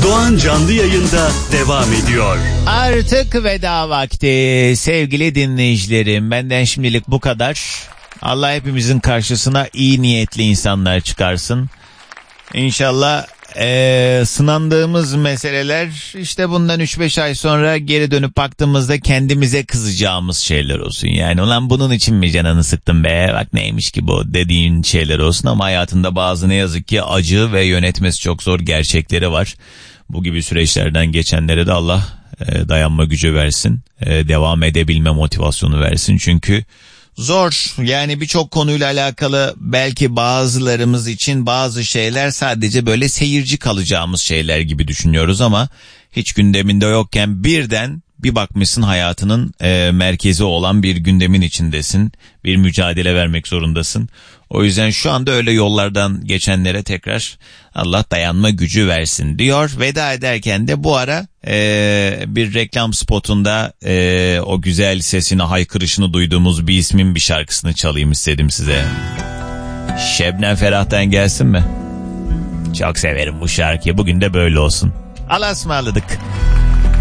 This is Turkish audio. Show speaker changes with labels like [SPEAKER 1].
[SPEAKER 1] Doğan canlı yayında devam ediyor.
[SPEAKER 2] Artık veda vakti sevgili dinleyicilerim. Benden şimdilik bu kadar. Allah hepimizin karşısına iyi niyetli insanlar çıkarsın. İnşallah sınandığımız meseleler işte bundan 3-5 ay sonra geri dönüp baktığımızda kendimize kızacağımız şeyler olsun. Yani ulan bunun için mi canını sıktın be, bak neymiş ki bu dediğin şeyler olsun. Ama hayatında bazı ne yazık ki acı ve yönetmesi çok zor gerçekleri var. Bu gibi süreçlerden geçenlere de Allah dayanma gücü versin, devam edebilme motivasyonu versin. Çünkü zor, yani birçok konuyla alakalı belki bazılarımız için bazı şeyler sadece böyle seyirci kalacağımız şeyler gibi düşünüyoruz ama hiç gündeminde yokken birden bir bakmışsın hayatının merkezi olan bir gündemin içindesin, bir mücadele vermek zorundasın. O yüzden şu anda öyle yollardan geçenlere tekrar Allah dayanma gücü versin diyor. Veda ederken de bu ara bir reklam spotunda o güzel sesini, haykırışını duyduğumuz bir ismin bir şarkısını çalayım istedim size. Şebnem Ferah'tan gelsin mi? Çok severim bu şarkıyı. Bugün de böyle olsun. Allah'a ısmarladık.